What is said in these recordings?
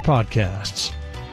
podcasts.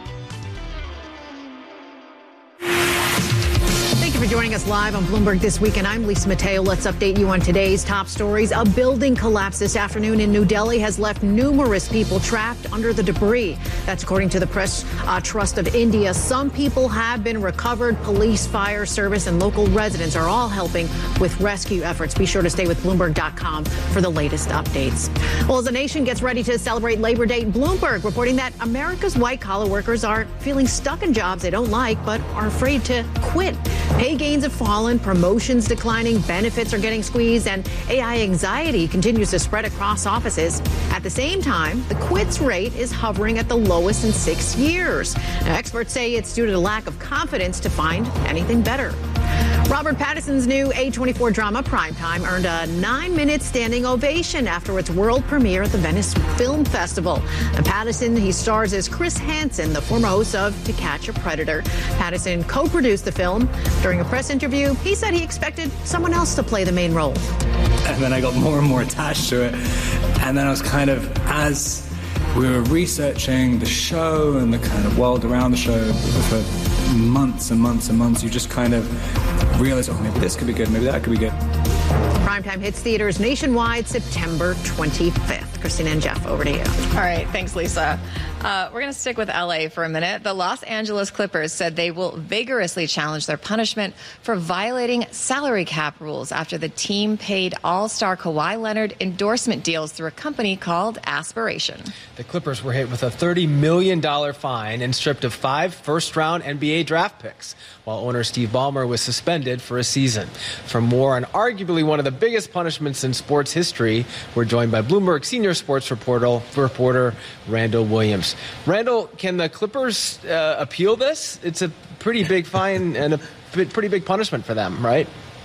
Thank you for joining us live on Bloomberg This Week, and I'm Lisa Mateo. Let's update you on today's top stories. A building collapse this afternoon in New Delhi has left numerous people trapped under the debris. That's according to the Press Trust of India. Some people have been recovered. Police, fire service, and local residents are all helping with rescue efforts. Be sure to stay with Bloomberg.com for the latest updates. Well, as the nation gets ready to celebrate Labor Day, Bloomberg reporting that America's white-collar workers are feeling stuck in jobs they don't like but are afraid to quit. Pay gains have fallen, promotions declining, benefits are getting squeezed, and AI anxiety continues to spread across offices. At the same time, the quits rate is hovering at the lowest in 6 years. Now, experts say it's due to the lack of confidence to find anything better. Robert Pattinson's new A24 drama Primetime earned a 9-minute standing ovation after its world premiere at the Venice Film Festival. And Pattinson, he stars as Chris Hansen, the former host of To Catch a Predator. Pattinson co-produced the film. During a press interview, he said he expected someone else to play the main role. And then I got more and more attached to it. And then I was kind of, as we were researching the show and the kind of world around the show for months and months and months, you just kind of realize, oh, maybe this could be good, maybe that could be good. Primetime hits theaters nationwide September 25th. Christina and Jeff, over to you. All right. Thanks, Lisa. We're going to stick with L.A. for a minute. The Los Angeles Clippers said they will vigorously challenge their punishment for violating salary cap rules after the team paid all-star Kawhi Leonard endorsement deals through a company called Aspiration. The Clippers were hit with a $30 million fine and stripped of 5 first-round NBA draft picks, while owner Steve Ballmer was suspended for a season. For more on arguably one of the biggest punishments in sports history, we're joined by Bloomberg senior sports reporter Randall Williams. Randall, can the Clippers appeal this? It's a pretty big fine and a pretty big punishment for them, right?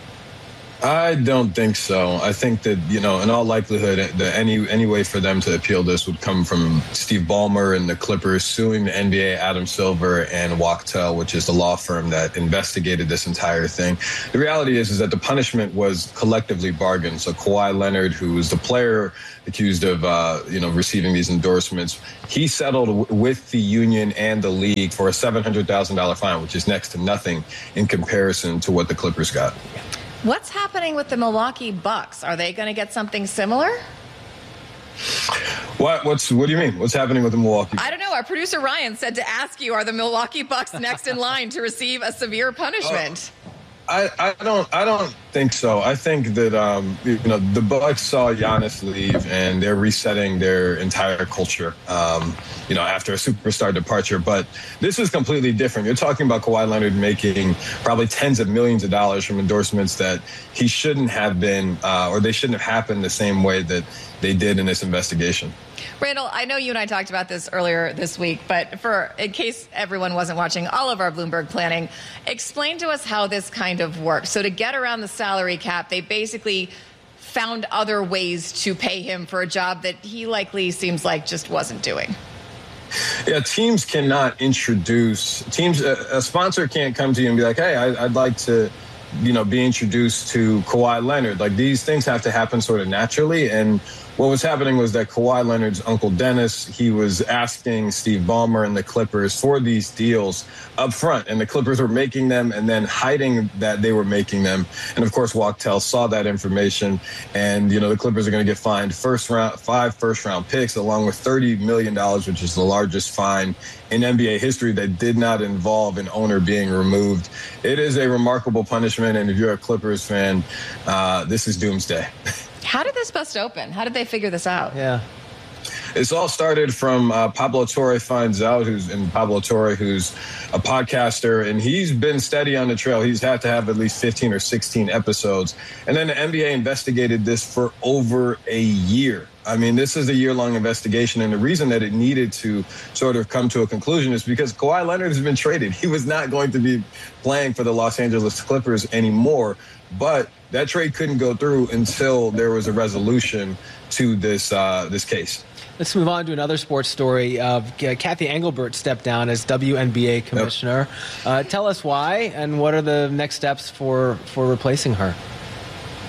I don't think so. I think that, in all likelihood, any way for them to appeal this would come from Steve Ballmer and the Clippers suing the NBA, Adam Silver, and Wachtell, which is the law firm that investigated this entire thing. The reality is that the punishment was collectively bargained. So Kawhi Leonard, who was the player accused of, receiving these endorsements, he settled with the union and the league for a $700,000 fine, which is next to nothing in comparison to what the Clippers got. What's happening with the Milwaukee Bucks? Are they going to get something similar? What do you mean? What's happening with the Milwaukee Bucks? I don't know. Our producer Ryan said to ask you, are the Milwaukee Bucks next in line to receive a severe punishment? I don't think so. I think that the Bucks saw Giannis leave and they're resetting their entire culture. After a superstar departure, but this is completely different. You're talking about Kawhi Leonard making probably tens of millions of dollars from endorsements that he shouldn't have been, or they shouldn't have happened the same way that they did in this investigation. Randall, I know you and I talked about this earlier this week, but in case everyone wasn't watching all of our Bloomberg planning, explain to us how this kind of works. So to get around the salary cap, they basically found other ways to pay him for a job that he likely seems like just wasn't doing. Yeah, teams cannot a sponsor can't come to you and be like, hey, I'd like to, be introduced to Kawhi Leonard. Like, these things have to happen sort of naturally. And what was happening was that Kawhi Leonard's uncle Dennis, he was asking Steve Ballmer and the Clippers for these deals up front, and the Clippers were making them and then hiding that they were making them. And of course, Wachtell saw that information, and the Clippers are going to get fined 5 first-round picks, along with $30 million, which is the largest fine in NBA history that did not involve an owner being removed. It is a remarkable punishment, and if you're a Clippers fan, this is doomsday. How did this bust open? How did they figure this out? Yeah. It's all started from Pablo Torre Finds Out, who's a podcaster, and he's been steady on the trail. He's had to have at least 15 or 16 episodes. And then the NBA investigated this for over a year. I mean, this is a year-long investigation, and the reason that it needed to sort of come to a conclusion is because Kawhi Leonard has been traded. He was not going to be playing for the Los Angeles Clippers anymore, but that trade couldn't go through until there was a resolution to this case. Let's move on to another sports story. Kathy Engelbert stepped down as WNBA commissioner. Tell us why, and what are the next steps for replacing her?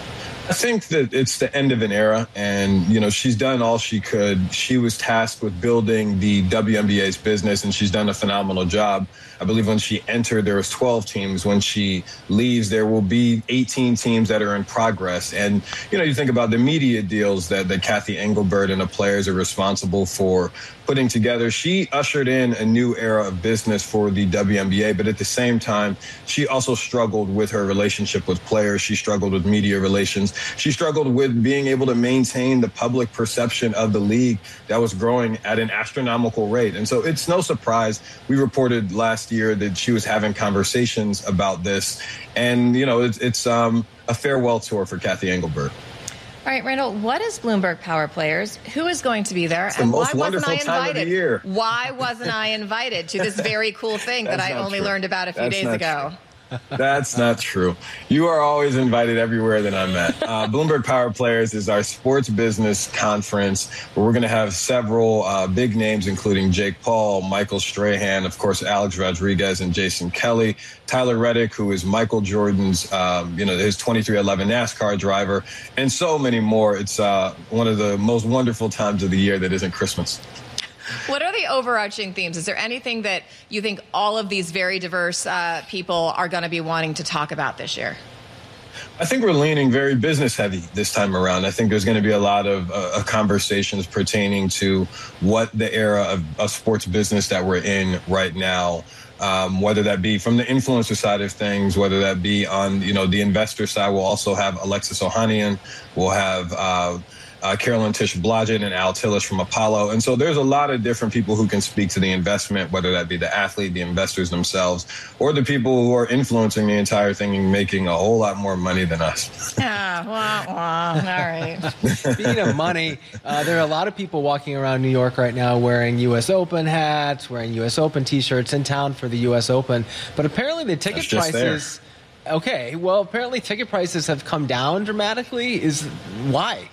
I think that it's the end of an era, and, she's done all she could. She was tasked with building the WNBA's business, and she's done a phenomenal job. I believe when she entered, there was 12 teams. When she leaves, there will be 18 teams that are in progress. And, you think about the media deals that Cathy Engelbert and the players are responsible for putting together. She ushered in a new era of business for the WNBA, but at the same time, she also struggled with her relationship with players. She struggled with media relations. She struggled with being able to maintain the public perception of the league that was growing at an astronomical rate. And so it's no surprise. We reported last year that she was having conversations about this. And, it's a farewell tour for Cathy Engelbert. All right, Randall, what is Bloomberg Power Players? Who is going to be there? And why wasn't I invited? Why wasn't I invited to this very cool thing that I only learned about a few days ago? That's not true. You are always invited everywhere that I'm at. Bloomberg Power Players is our sports business conference where we're going to have several big names, including Jake Paul, Michael Strahan, of course, Alex Rodriguez and Jason Kelly, Tyler Reddick, who is Michael Jordan's, his 2311 NASCAR driver, and so many more. It's one of the most wonderful times of the year that isn't Christmas. What are the overarching themes? Is there anything that you think all of these very diverse people are going to be wanting to talk about this year? I think we're leaning very business heavy this time around. I think there's going to be a lot of conversations pertaining to what the era of sports business that we're in right now, whether that be from the influencer side of things, whether that be on, the investor side. We'll also have Alexis Ohanian. We'll have Carolyn Tish-Blodgett and Al Tillis from Apollo. And so there's a lot of different people who can speak to the investment, whether that be the athlete, the investors themselves, or the people who are influencing the entire thing and making a whole lot more money than us. All right. Speaking of money, there are a lot of people walking around New York right now wearing U.S. Open hats, wearing U.S. Open T-shirts in town for the U.S. Open. But apparently the ticket prices... There. Okay, well, apparently ticket prices have come down dramatically. Why?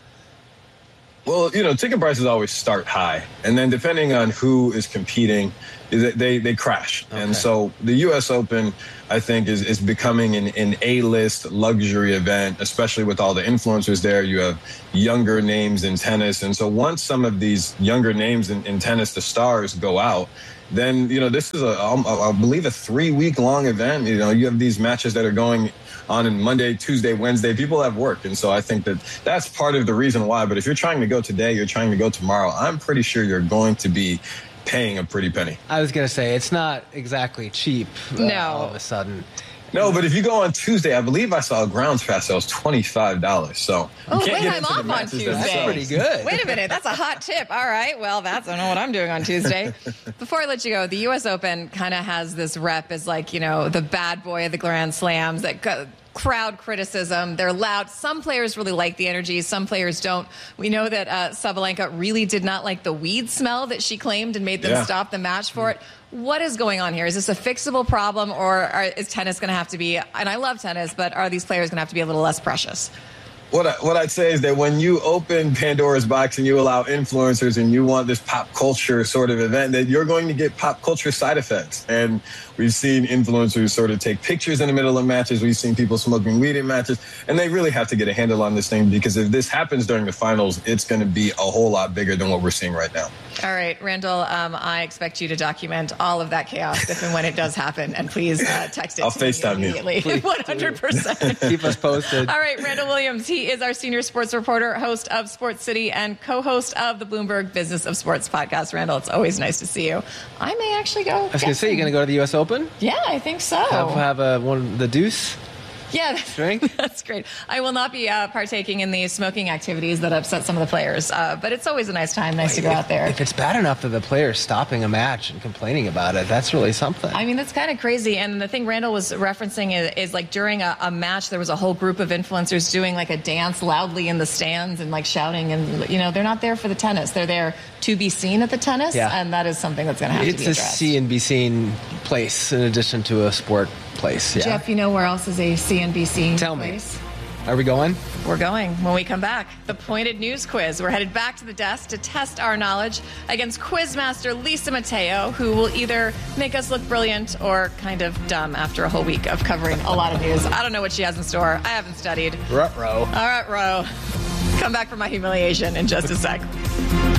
Well, ticket prices always start high, and then depending on who is competing, they crash. Okay. And so the U.S. Open, I think, is becoming an A-list luxury event, especially with all the influencers there. You have younger names in tennis. And so once some of these younger names in tennis, the stars, go out, then, this is, I believe, a 3-week-long event. You have these matches that are going on Monday, Tuesday, Wednesday. People have work. And so I think that's part of the reason why. But if you're trying to go today, you're trying to go tomorrow, I'm pretty sure you're going to be paying a pretty penny. I was going to say, it's not exactly cheap all of a sudden. No, but if you go on Tuesday, I believe I saw a grounds pass that was $25. So I'm off on Tuesday. That's pretty good. Wait a minute, that's a hot tip. All right, well, I don't know what I'm doing on Tuesday. Before I let you go, the U.S. Open kind of has this rep as the bad boy of the Grand Slams, that crowd criticism. They're loud. Some players really like the energy. Some players don't. We know that Sabalenka really did not like the weed smell that she claimed and made them stop the match for it. What is going on here? Is this a fixable problem, or is tennis going to have to be, and I love tennis, but are these players going to have to be a little less precious? What I'd say is that when you open Pandora's box and you allow influencers and you want this pop culture sort of event, that you're going to get pop culture side effects. And we've seen influencers sort of take pictures in the middle of matches. We've seen people smoking weed in matches. And they really have to get a handle on this thing, because if this happens during the finals, it's going to be a whole lot bigger than what we're seeing right now. All right, Randall, I expect you to document all of that chaos if and when it does happen. And please text it I'll to me FaceTime immediately. 100%. Keep us posted. All right, Randall Williams. He is our senior sports reporter, host of Sports City, and co-host of the Bloomberg Business of Sports podcast. Randall, it's always nice to see you. I may actually go. I was going to say, you're going to go to the U.S. Open? Yeah, I think so. Have the deuce? Yeah, drink? That's great. I will not be partaking in the smoking activities that upset some of the players, but it's always a nice time, to go out there. If it's bad enough that the player's stopping a match and complaining about it, that's really something. I mean, that's kind of crazy. And the thing Randall was referencing is during a match, there was a whole group of influencers doing a dance loudly in the stands and shouting. And, they're not there for the tennis. They're there to be seen at the tennis. Yeah. And that is something that's going to have to be addressed. It's a see and be seen place in addition to a sport place. Yeah. Jeff, you know where else is a CNBC Tell place? Are we going? We're going when we come back. The Pointed News Quiz. We're headed back to the desk to test our knowledge against Quizmaster Lisa Mateo, who will either make us look brilliant or kind of dumb after a whole week of covering a lot of news. I don't know what she has in store. I haven't studied. Ruh-roh. All right, Ro. Come back for my humiliation in just a sec.